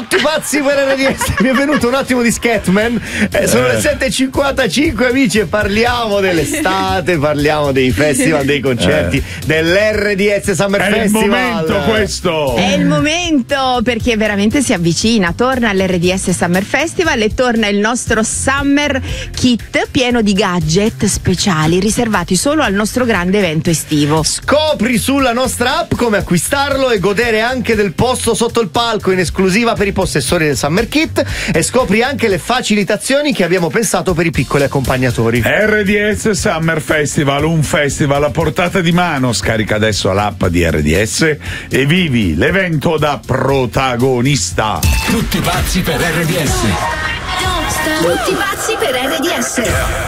Tutti pazzi per RDS. Mi è venuto un attimo di Scatman. Sono le 7.55, amici, e parliamo dell'estate, parliamo dei festival, dei concerti, dell'RDS Summer Festival. È il momento questo. È il momento, perché veramente si avvicina. Torna l'RDS Summer Festival e torna il nostro Summer Kit pieno di gadget speciali riservati solo al nostro grande evento estivo. Scopri sulla nostra app come acquistarlo e godere anche del posto sotto il palco in esclusiva per i possessori del Summer Kit, e scopri anche le facilitazioni che abbiamo pensato per i piccoli accompagnatori. RDS Summer Festival, un festival a portata di mano. Scarica adesso l'app di RDS e vivi l'evento da protagonista. Tutti pazzi per RDS. Tutti pazzi per RDS.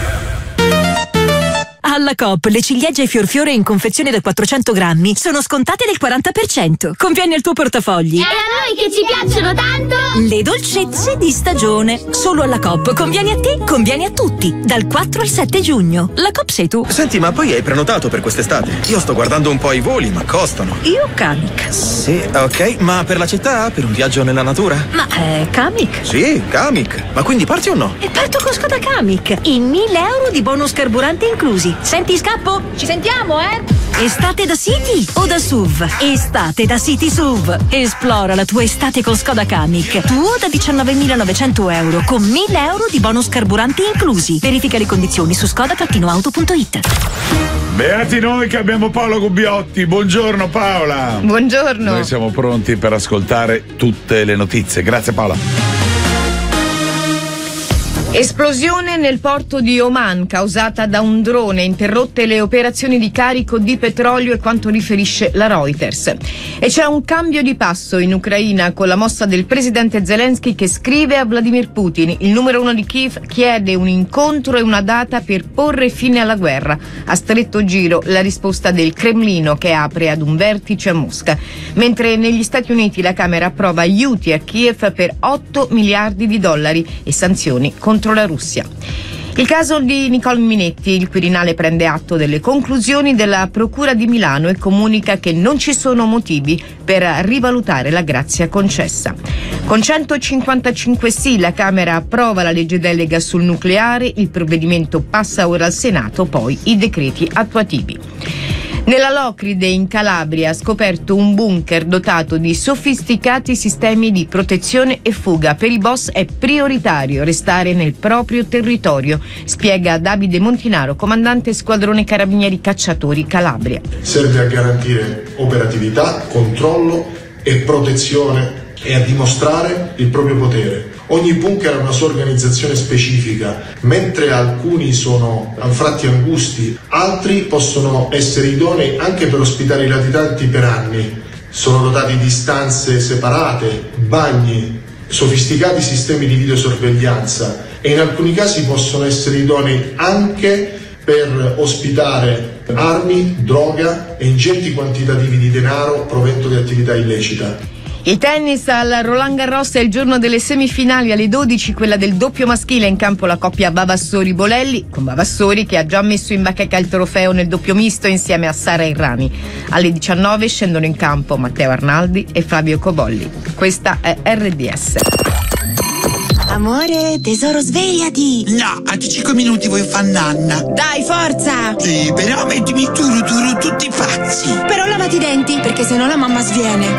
Alla Coop le ciliegie fiorfiore in confezione da 400 grammi sono scontate del 40%. Conviene al tuo portafogli. E a noi che ci piacciono tanto? Le dolcezze di stagione. Solo alla Coop. Conviene a te, conviene a tutti. Dal 4 al 7 giugno. La Coop sei tu. Senti, ma poi hai prenotato per quest'estate? Io sto guardando un po' i voli, ma costano. Io Kamiq. Sì, ok, ma per la città? Per un viaggio nella natura? Ma Kamiq? Sì, Kamiq. Ma quindi parti o no? E parto con Skoda Kamiq. In 1.000 euro di bonus carburante inclusi. Senti, scappo? Ci sentiamo, Estate da City o da SUV? Estate da City SUV. Esplora la tua estate con Skoda Kamiq. Tuo da 19.900 euro con 1.000 euro di bonus carburanti inclusi. Verifica le condizioni su skoda-auto.it. Beati noi che abbiamo Paola Gubbiotti. Buongiorno Paola. Buongiorno. Noi siamo pronti per ascoltare tutte le notizie. Grazie Paola. Esplosione nel porto di Oman causata da un drone, interrotte le operazioni di carico di petrolio, e quanto riferisce la Reuters. E c'è un cambio di passo in Ucraina con la mossa del presidente Zelensky, che scrive a Vladimir Putin: il numero uno di Kiev chiede un incontro e una data per porre fine alla guerra. A stretto giro la risposta del Cremlino, che apre ad un vertice a Mosca, mentre negli Stati Uniti la Camera approva aiuti a Kiev per 8 miliardi di dollari e sanzioni contro la Russia. Il caso di Nicole Minetti: il Quirinale prende atto delle conclusioni della Procura di Milano e comunica che non ci sono motivi per rivalutare la grazia concessa. Con 155 sì, la Camera approva la legge delega sul nucleare, il provvedimento passa ora al Senato, poi i decreti attuativi. Nella Locride in Calabria ha scoperto un bunker dotato di sofisticati sistemi di protezione e fuga. Per i boss è prioritario restare nel proprio territorio, spiega Davide Montinaro, comandante squadrone Carabinieri Cacciatori Calabria. Serve a garantire operatività, controllo e protezione e a dimostrare il proprio potere. Ogni bunker ha una sua organizzazione specifica, mentre alcuni sono anfratti angusti, altri possono essere idonei anche per ospitare i latitanti per anni. Sono dotati di stanze separate, bagni, sofisticati sistemi di videosorveglianza, e in alcuni casi possono essere idonei anche per ospitare armi, droga e ingenti quantitativi di denaro provento di attività illecita. Il tennis al Roland Garros è il giorno delle semifinali. Alle 12 quella del doppio maschile, in campo la coppia Vavassori-Bolelli, con Vavassori che ha già messo in bacheca il trofeo nel doppio misto insieme a Sara Errani. Alle 19 scendono in campo Matteo Arnaldi e Fabio Cobolli. Questa è RDS. Amore, tesoro, svegliati. No, a 5 minuti voglio fare nanna. Dai, forza. Sì, però mettimi tutti pazzi. Però lavati i denti, perché sennò la mamma sviene.